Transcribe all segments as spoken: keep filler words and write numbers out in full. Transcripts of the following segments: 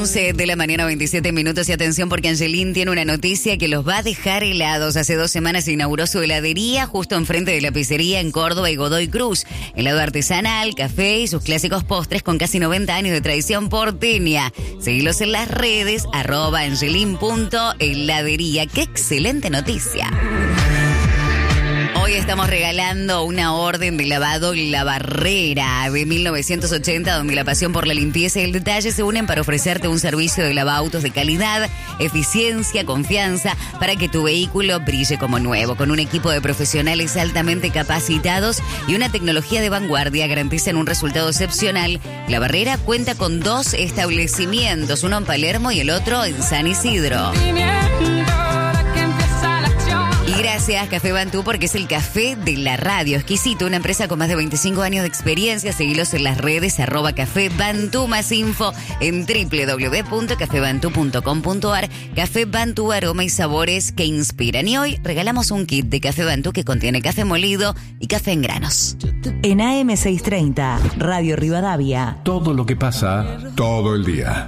once de la mañana, veintisiete minutos. Y atención, porque Angelín tiene una noticia que los va a dejar helados. Hace dos semanas inauguró su heladería justo enfrente de la pizzería en Córdoba y Godoy Cruz. Helado artesanal, café y sus clásicos postres con casi noventa años de tradición porteña. Seguilos en las redes, arroba angelín punto heladería. ¡Qué excelente noticia! Hoy estamos regalando una orden de lavado La Barrera de mil novecientos ochenta, donde la pasión por la limpieza y el detalle se unen para ofrecerte un servicio de lavautos de calidad, eficiencia, confianza, para que tu vehículo brille como nuevo. Con un equipo de profesionales altamente capacitados y una tecnología de vanguardia, garantizan un resultado excepcional. La Barrera cuenta con dos establecimientos, uno en Palermo y el otro en San Isidro. Y gracias, Café Bantú, porque es el café de la radio. Exquisito, una empresa con más de veinticinco años de experiencia. Seguilos en las redes, arroba Café Bantú. Más info en doble u doble u doble u punto café bantú punto com punto a r. Café Bantú, aroma y sabores que inspiran. Y hoy regalamos un kit de Café Bantú que contiene café molido y café en granos. En A M seiscientos treinta, Radio Rivadavia. Todo lo que pasa, todo el día.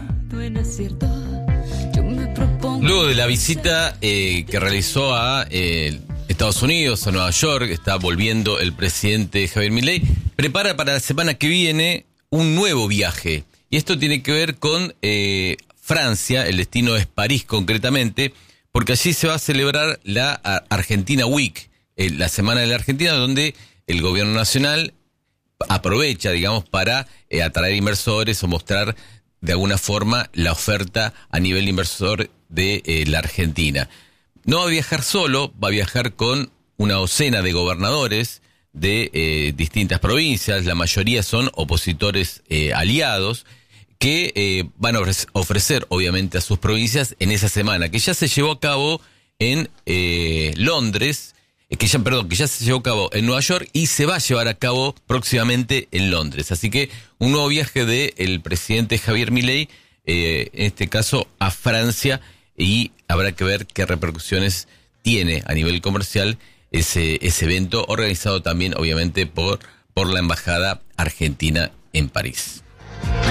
Luego de la visita eh, que realizó a eh, Estados Unidos, a Nueva York, está volviendo el presidente Javier Milei, prepara para la semana que viene un nuevo viaje. Y esto tiene que ver con eh, Francia, el destino es París concretamente, porque allí se va a celebrar la Argentina Week, eh, la Semana de la Argentina, donde el gobierno nacional aprovecha, digamos, para eh, atraer inversores o mostrar de alguna forma la oferta a nivel inversor de eh, la Argentina. No va a viajar solo, va a viajar con una docena de gobernadores de eh, distintas provincias, la mayoría son opositores eh, aliados, que eh, van a ofrecer obviamente a sus provincias en esa semana, que ya se llevó a cabo en eh, Londres, eh, que ya, perdón, que ya se llevó a cabo en Nueva York y se va a llevar a cabo próximamente en Londres. Así que un nuevo viaje del presidente Javier Milei, eh, en este caso a Francia, y habrá que ver qué repercusiones tiene a nivel comercial ese, ese evento, organizado también obviamente por, por la Embajada Argentina en París.